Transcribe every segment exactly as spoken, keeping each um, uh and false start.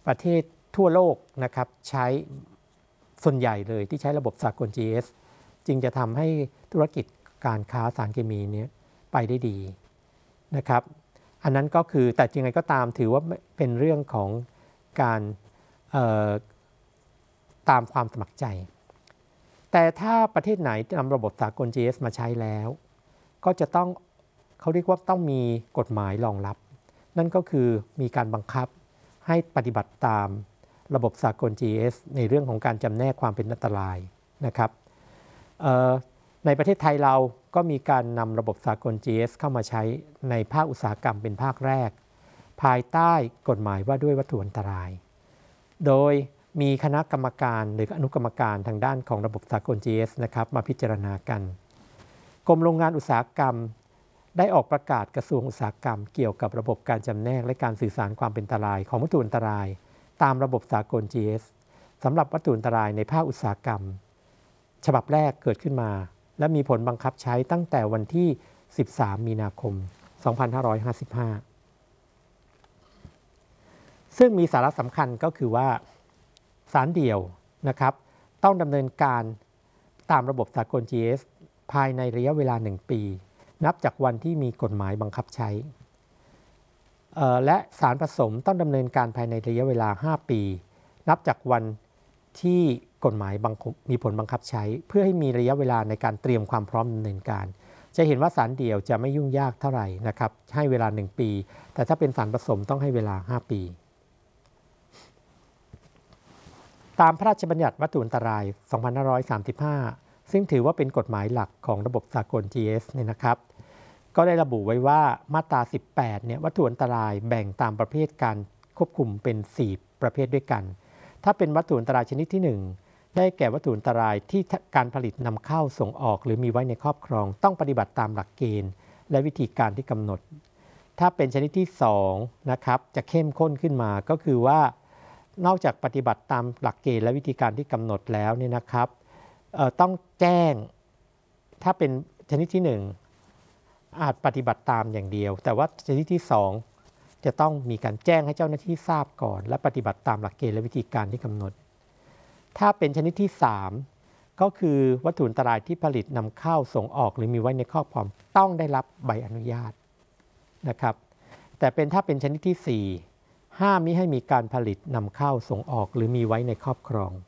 ประเทศทั่วโลกนะครับใช้ส่วนใหญ่เลยที่ใช้ระบบสากล จี เอส จึงจะทำให้ธุรกิจการค้าสารเคมีนี้ไปได้ดีนะครับอันนั้นก็คือแต่ยังไงก็ตามถือว่าเป็นเรื่องของการตามความสมัครใจแต่ถ้าประเทศไหนนำระบบสากล จี เอส มาใช้แล้วก็จะต้องเขาเรียกว่าต้องมีกฎหมายรองรับนั่นก็คือมีการบังคับให้ปฏิบัติตามระบบสากล จี เอส ในเรื่องของการจำแนกความเป็นอันตรายนะครับในประเทศไทยเราก็มีการนำระบบสากล จี เอส เข้ามาใช้ในภาคอุตสาหกรรมเป็นภาคแรกภายใต้กฎหมายว่าด้วยวัตถุอันตรายโดยมีคณะกรรมการหรืออนุกรรมการทางด้านของระบบสากล จี เอส นะครับมาพิจารณากันกรมโรงงานอุตสาหกรรมได้ออกประกาศกระทรวงอุตสาหกรรมเกี่ยวกับระบบการจำแนกและการสื่อสารความเป็นอันตรายของวัตถุอันตรายตามระบบสากล จี เอส สำหรับวัตถุอันตรายในภาคอุตสาหกรรมฉบับแรกเกิดขึ้นมาและมีผลบังคับใช้ตั้งแต่วันที่สิบสามมีนาคมสองพันห้าร้อยห้าสิบห้าซึ่งมีสาระสำคัญก็คือว่าสารเดี่ยวนะครับต้องดำเนินการตามระบบสากล จี เอส ภายในระยะเวลาหนึ่งปีนับจากวันที่มีกฎหมายบังคับใช้และสารผสมต้องดำเนินการภายในระยะเวลาห้าปีนับจากวันที่กฎหมายมีผลบังคับใช้เพื่อให้มีระยะเวลาในการเตรียมความพร้อมดำเนินการจะเห็นว่าสารเดี่ยวจะไม่ยุ่งยากเท่าไหร่นะครับให้เวลาหนึ่งปีแต่ถ้าเป็นสารผสมต้องให้เวลาห้าปีตามพระราชบัญญัติวัตถุอันตรายสองพันห้าร้อยสามสิบห้าซึ่งถือว่าเป็นกฎหมายหลักของระบบสากล จี เอส เนี่ยนะครับก็ได้ระบุไว้ว่ามาตราสิบแปดเนี่ยวัตถุอันตรายแบ่งตามประเภทการควบคุมเป็นสี่ประเภทด้วยกันถ้าเป็นวัตถุอันตรายชนิดที่หนึ่งได้แก่วัตถุอันตรายที่การผลิตนำเข้าส่งออกหรือมีไว้ในครอบครองต้องปฏิบัติตามหลักเกณฑ์และวิธีการที่กำหนดถ้าเป็นชนิดที่สองนะครับจะเข้มข้นขึ้นมาก็คือว่านอกจากปฏิบัติตามหลักเกณฑ์และวิธีการที่กำหนดแล้วเนี่ยนะครับต้องแจ้งถ้าเป็นชนิดที่หนึ่งอาจปฏิบัติตามอย่างเดียวแต่ว่าชนิดที่สองจะต้องมีการแจ้งให้เจ้าหน้าที่ทราบก่อนและปฏิบัติตามหลักเกณฑ์และวิธีการที่กำหนดถ้าเป็นชนิดที่สามก็คือวัตถุอันตรายที่ผลิตนำเข้าส่งออกหรือมีไว้ในครอบครองต้องได้รับใบอนุญาตนะครับแต่เป็นถ้าเป็นชนิดที่สี่ห้ามมิให้มีการผลิตนำเข้าส่งออกหรือมีไว้ในครอบครอง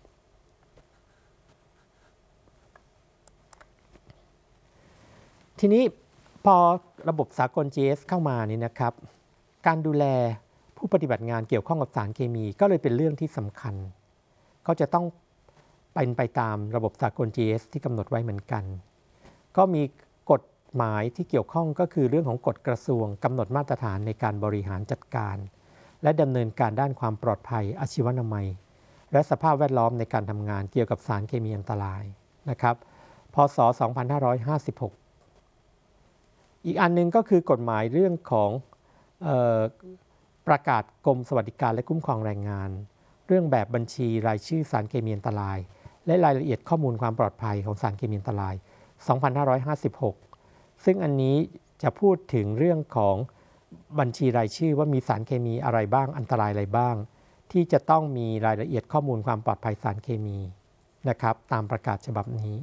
ทีนี้พอระบบสากล จี เอส เข้ามานี่นะครับการดูแลผู้ปฏิบัติงานเกี่ยวข้องกับสารเคมีก็เลยเป็นเรื่องที่สำคัญก็จะต้องเป็นไปตามระบบสากล จี เอส ที่กำหนดไว้เหมือนกันก็มีกฎหมายที่เกี่ยวข้องก็คือเรื่องของกฎกระทรวงกำหนดมาตรฐานในการบริหารจัดการและดำเนินการด้านความปลอดภัยอาชีวนามัยและสภาพแวดล้อมในการทำงานเกี่ยวกับสารเคมีอันตรายนะครับพ.ศ. สองพันห้าร้อยห้าสิบหกอีกอันนึงก็คือกฎหมายเรื่องของเอ่อประกาศกรมสวัสดิการและคุ้มครองแรงงานเรื่องแบบบัญชีรายชื่อสารเคมีอันตรายและรายละเอียดข้อมูลความปลอดภัยของสารเคมีอันตรายสองพันห้าร้อยห้าสิบหกซึ่งอันนี้จะพูดถึงเรื่องของบัญชีรายชื่อว่ามีสารเคมีอะไรบ้างอันตรายอะไรบ้างที่จะต้องมีรายละเอียดข้อมูลความปลอดภัยสารเคมีนะครับตามประกาศฉบับนี้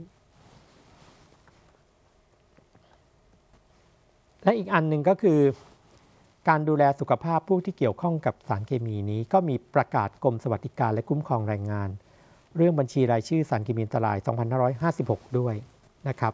และอีกอันหนึ่งก็คือการดูแลสุขภาพผู้ที่เกี่ยวข้องกับสารเคมีนี้ก็มีประกาศกรมสวัสดิการและคุ้มครองแรงงานเรื่องบัญชีรายชื่อสารเคมีอันตรายสองพันห้าร้อยห้าสิบหกด้วยนะครับ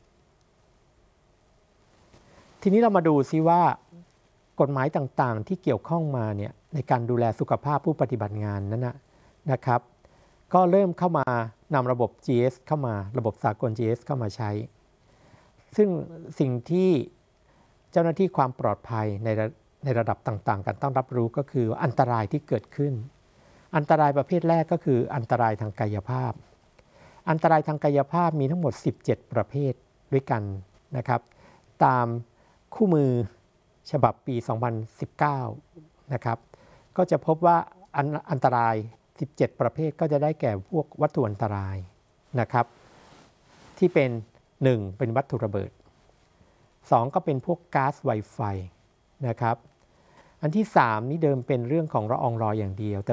ทีนี้เรามาดูซิว่ากฎหมายต่างๆที่เกี่ยวข้องมาเนี่ยในการดูแลสุขภาพผู้ปฏิบัติงานนั้นนะนะครับก็เริ่มเข้ามานำระบบ จี เอส เข้ามาระบบสากล จี เอส เข้ามาใช้ซึ่งสิ่งที่เจ้าหน้าที่ความปลอดภัยในในระดับต่างๆกันต้องรับรู้ก็คืออันตรายที่เกิดขึ้นอันตรายประเภทแรกก็คืออันตรายทางกายภาพอันตรายทางกายภาพมีทั้งหมดสิบเจ็ดประเภทด้วยกันนะครับตามคู่มือฉบับปีสองพันสิบเก้านะครับก็จะพบว่าอันอันตรายสิบเจ็ดประเภทก็จะได้แก่พวกวัตถุอันตรายนะครับที่เป็นหนึ่งเป็นวัตถุระเบิดสองก็เป็นพวกก๊าซไวไฟนะครับอันที่สามนี่เดิมเป็นเรื่องของละอองรอยอย่างเดียวแต่